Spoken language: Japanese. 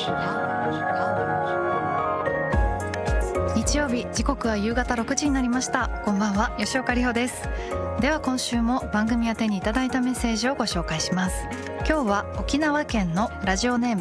日曜日、時刻は夕方6時になりました。こんばんは、吉岡里帆です。では今週も番組宛てにいただいたメッセージをご紹介します。今日は沖縄県のラジオネーム